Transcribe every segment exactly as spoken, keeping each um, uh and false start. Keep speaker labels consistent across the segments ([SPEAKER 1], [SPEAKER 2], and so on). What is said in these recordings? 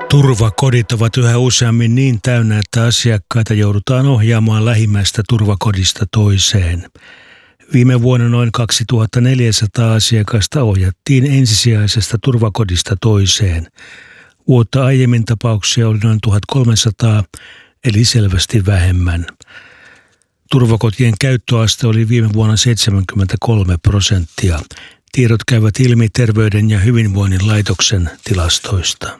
[SPEAKER 1] Turvakodit ovat yhä useammin niin täynnä, että asiakkaita joudutaan ohjaamaan lähimmäistä turvakodista toiseen. Viime vuonna noin kaksituhattaneljäsataa asiakasta ohjattiin ensisijaisesta turvakodista toiseen. Vuotta aiemmin tapauksia oli noin tuhatkolmesataa, eli selvästi vähemmän. Turvakotien käyttöaste oli viime vuonna seitsemänkymmentäkolme prosenttia. Tiedot käyvät ilmi Terveyden ja hyvinvoinnin laitoksen tilastoista.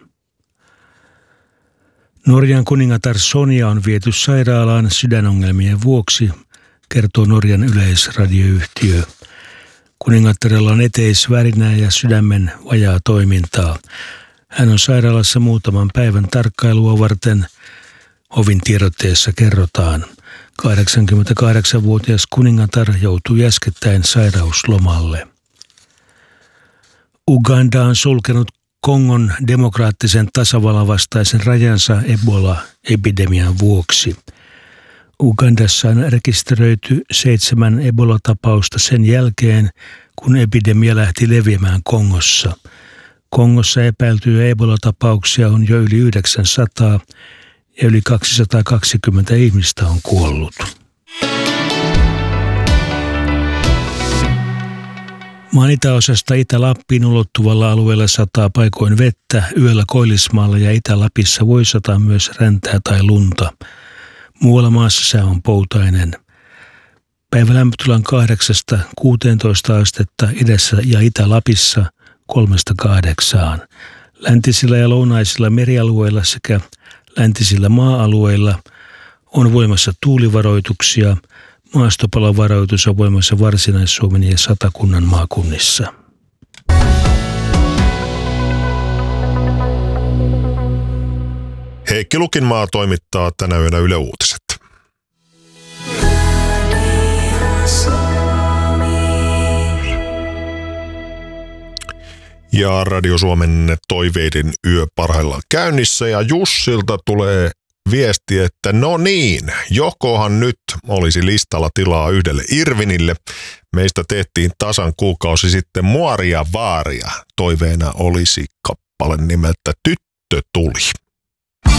[SPEAKER 1] Norjan kuningatar Sonja on viety sairaalaan sydänongelmien vuoksi, kertoo Norjan yleisradioyhtiö. Kuningattarella on eteisvärinää ja sydämen vajaa toimintaa. Hän on sairaalassa muutaman päivän tarkkailua varten, hovin tiedotteessa kerrotaan. kahdeksankymmentäkahdeksanvuotias kuningatar joutui äskettäin sairauslomalle. Uganda on sulkenut Kongon demokraattisen tasavallan vastaisen rajansa Ebola-epidemian vuoksi. Ugandassa on rekisteröity seitsemän Ebola-tapausta sen jälkeen, kun epidemia lähti leviämään Kongossa. Kongossa epäiltyjä Ebola-tapauksia on jo yli yhdeksänsataa ja yli kaksisataakaksikymmentä ihmistä on kuollut. Maan itäosasta Itä-Lappiin ulottuvalla alueella sataa paikoin vettä, yöllä Koillismaalla ja Itä-Lapissa voi sataa myös räntää tai lunta. Muualla maassa sää on poutainen. Päivälämpötila on kahdeksasta kuuteentoista astetta idässä ja Itä-Lapissa kolmesta kahdeksaan. Läntisillä ja lounaisilla merialueilla sekä läntisillä maa-alueilla on voimassa tuulivaroituksia. Maastopalovaroitus on voimassa Varsinais-Suomen ja Satakunnan maakunnissa.
[SPEAKER 2] Heikki Lukinmaa toimittaa tänä yönä Yle Uutiset. Ja Radio Suomen toiveiden yö parhaillaan käynnissä ja Jussilta tulee viesti, että no niin, jokohan nyt olisi listalla tilaa yhdelle Irvinille. Meistä tehtiin tasan kuukausi sitten Muoria Vaaria. Toiveena olisi kappale nimeltä Tyttö tuli.